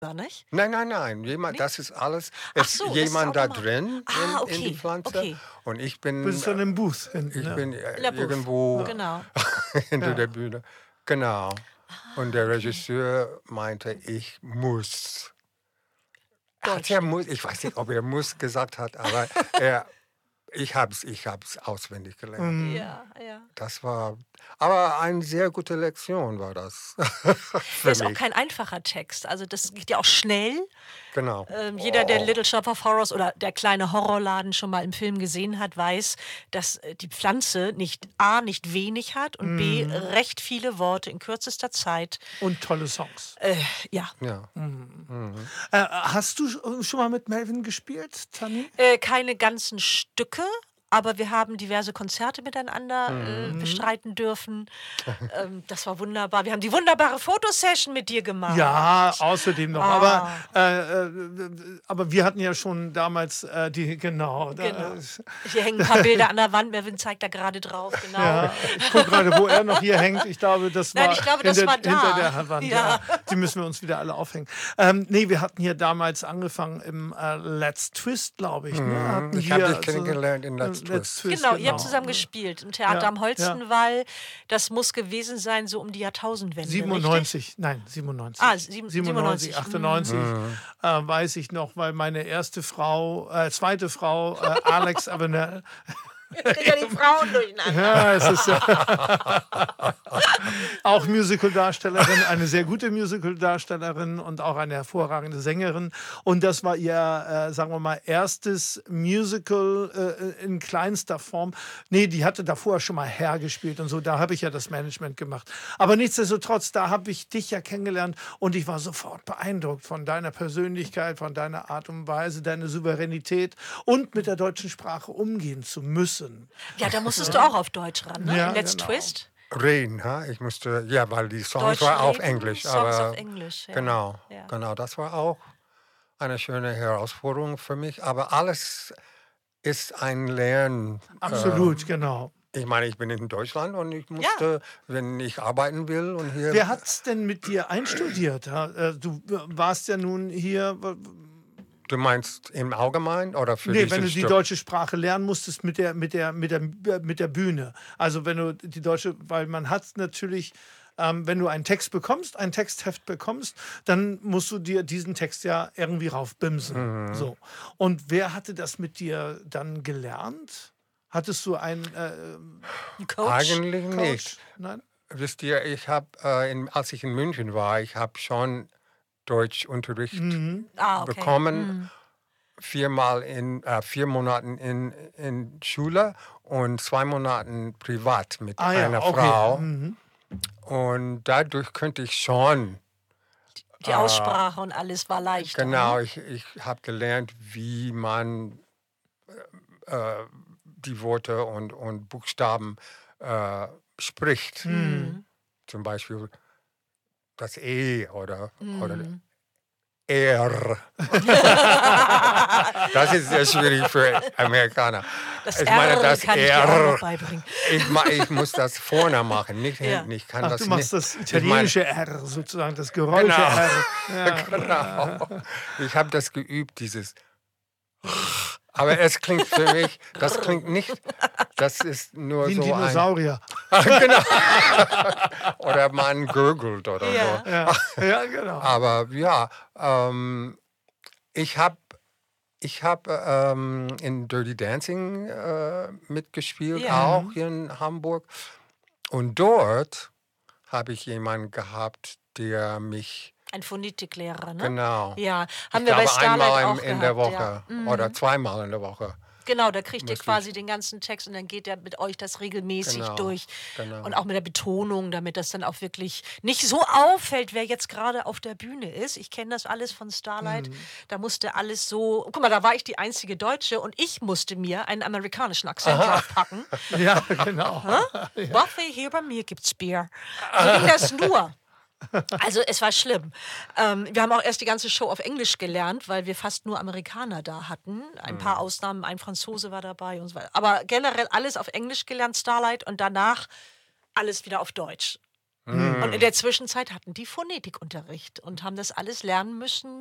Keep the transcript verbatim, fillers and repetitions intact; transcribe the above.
nicht? Nein, nein, nein. Jemand, Nee? das ist alles. Ach Es ist so, das ist jemand da automatisch. drin Ah, in, in okay, die Pflanze. okay. Und ich Du bin, bist dann im Booth hinten. ich Ja. bin In der Booth. irgendwo Genau. hinter Ja. der Bühne. Genau. Und der okay. Regisseur meinte, ich muss. Hat Deutsch. er muss, ich weiß nicht, ob er muss gesagt hat, aber er, ich habe es ich hab's auswendig gelernt. Mhm. Ja, ja. Das war, aber eine sehr gute Lektion war das für Das ist auch mich. kein einfacher Text. Also das geht ja auch schnell. Genau. Ähm, jeder, der Little Shop of Horrors oder der kleine Horrorladen schon mal im Film gesehen hat, weiß, dass äh, die Pflanze nicht A, nicht wenig hat und B, recht viele Worte in kürzester Zeit. Und tolle Songs. Äh, ja, Ja. Äh, hast du sch- schon mal mit Melvin gespielt, Tani? äh, keine ganzen Stücke, aber wir haben diverse Konzerte miteinander äh, bestreiten dürfen. Ähm, das war wunderbar. Wir haben die wunderbare Fotosession mit dir gemacht. Ja, außerdem noch. Ah. Aber, äh, äh, aber wir hatten ja schon damals äh, die, genau. Da, Genau. äh, Hier hängen ein paar Bilder an der Wand. Mervin zeigt da gerade drauf. Genau. Ja, ich gucke gerade, wo er noch hier hängt. Ich glaube, das Nein, war, ich glaube, das hinter, war da. hinter der Wand. Ja. Ja. Die müssen wir uns wieder alle aufhängen. Ähm, nee, wir hatten hier damals angefangen im äh, Let's Twist, glaube ich. Ne? Hatten Ich habe hier dich kennengelernt in Let's äh, Twist. Genau, ihr habt zusammen gespielt im Theater Ja, am Holstenwall. Das muss gewesen sein, so um die Jahrtausendwende. Richtig? siebenundneunzig, nein, siebenundneunzig. Ah, sieben- siebenundneunzig, siebenundneunzig, achtundneunzig, äh, weiß ich noch, weil meine erste Frau, äh, zweite Frau, äh, Alex Avenel, Ja, die Frauen durcheinander. ja, es ist ja auch Musical-Darstellerin, eine sehr gute Musical-Darstellerin und auch eine hervorragende Sängerin. Und das war ihr, äh, sagen wir mal, erstes Musical äh, in kleinster Form. Nee, die hatte davor schon mal hergespielt und so. Da habe ich ja das Management gemacht. Aber nichtsdestotrotz, da habe ich dich ja kennengelernt und ich war sofort beeindruckt von deiner Persönlichkeit, von deiner Art und Weise, deiner Souveränität und mit der deutschen Sprache umgehen zu müssen. Ja, da musstest du auch auf Deutsch ran, ne? Ja, In Let's genau. Twist. Reden, ha? Ich musste, ja, weil die Songs Deutsch waren auf reden, Englisch. Songs aber auf Englisch, ja. Genau, Ja. genau, das war auch eine schöne Herausforderung für mich. Aber alles ist ein Lernen. Absolut, genau. Ich meine, ich bin in Deutschland und ich musste, wenn ich arbeiten will und hier. Wer hat's denn mit dir einstudiert? Ha? Äh, Du warst ja nun hier. w- Du meinst im Allgemeinen oder für Nee, dieses wenn du die Stück? deutsche Sprache lernen musstest mit der, mit der, mit der, mit der Bühne. Also wenn du die deutsche, weil man hat natürlich, ähm, wenn du einen Text bekommst, ein Textheft bekommst, dann musst du dir diesen Text ja irgendwie raufbimsen. Mhm. So. Und wer hatte das mit dir dann gelernt? Hattest du einen äh, Ein Coach. Eigentlich Coach? nicht. Nein? Wisst ihr, ich habe, äh, in- als ich in München war, ich habe schon Deutschunterricht Ah, okay. bekommen. Viermal in äh, vier Monaten in, in Schule und zwei Monaten privat mit Ah ja, einer okay. Frau. Mhm. Und dadurch könnte ich schon, Die Aussprache und alles war leichter. genau, ne? ich, ich habe gelernt, wie man äh, äh, die Worte und, und Buchstaben äh, spricht. Mhm. Zum Beispiel das E oder, oder Mhm. R. Das ist sehr schwierig für Amerikaner. Das Ich meine, R das kann ich dir auch R. noch beibringen. Ich, ma- ich muss das vorne machen, nicht Ja. hinten. Ich kann Ach, das du machst nicht. das Ich meine, italienische R sozusagen, das Geräusche Genau. R. Ja. genau. Ich habe das geübt, dieses. Aber es klingt für mich, das klingt nicht, das ist nur Wie ein so ein. Dinosaurier. genau. Oder man gurgelt oder Ja. so. Ja, ja genau. Aber ja, ähm, ich habe ich hab, ähm, in Dirty Dancing äh, mitgespielt, Ja. auch hier in Hamburg. Und dort habe ich jemanden gehabt, der mich, Ein Phonetiklehrer, ne? genau, Ja, haben ich wir bei glaube Starlight einmal auch im, in gehabt, der Woche Ja. Mhm. oder zweimal in der Woche. Genau, da kriegt ihr Wirklich. quasi den ganzen Text und dann geht er mit euch das regelmäßig Genau, durch. genau. Und auch mit der Betonung, damit das dann auch wirklich nicht so auffällt, wer jetzt gerade auf der Bühne ist. Ich kenne das alles von Starlight. Mhm. Da musste alles so. Guck mal, da war ich die einzige Deutsche und ich musste mir einen amerikanischen Akzent draufpacken. Ja, genau. Buffy, hier bei mir gibt's Bier. So ging das nur. Also es war schlimm. Ähm, wir haben auch erst die ganze Show auf Englisch gelernt, weil wir fast nur Amerikaner da hatten. Ein paar Ausnahmen, ein Franzose war dabei und so weiter. Aber generell alles auf Englisch gelernt, Starlight, und danach alles wieder auf Deutsch. Und in der Zwischenzeit hatten die Phonetikunterricht und haben das alles lernen müssen